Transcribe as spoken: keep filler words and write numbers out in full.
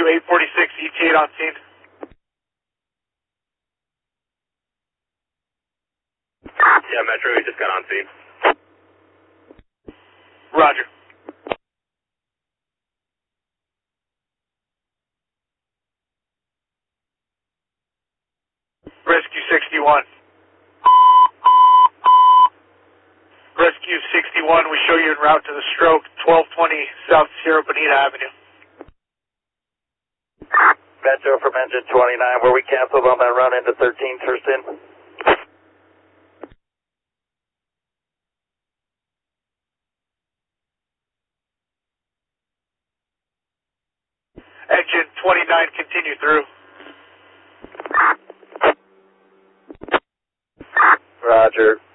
Rescue eight forty-six, E T eight on scene. Yeah, Metro, we just got on scene. Roger. Rescue sixty-one. Rescue sixty-one, we show you en route to the stroke, twelve twenty South Sierra Bonita Avenue. Metro from engine twenty-nine, where we canceled on that run into thirteen, first in. Engine twenty-nine, continue through. Roger.